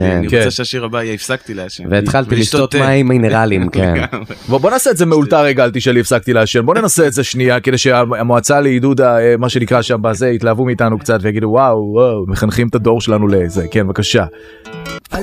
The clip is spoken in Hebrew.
אני רוצה שהשיר הבא יהיה הפסקתי לעשן. והתחלתי לשתות מים מינרלים, כן. בוא נעשה את זה מאולתר הגלתי שלי הפסקתי לעשן, בוא ננסה את זה שנייה, כדי שהמועצה לעידוד, מה שנקרא שם בזה, יתלהבו מאיתנו קצת ויגידו וואו, מחנכים את הדור שלנו לזה, כן, בבקשה.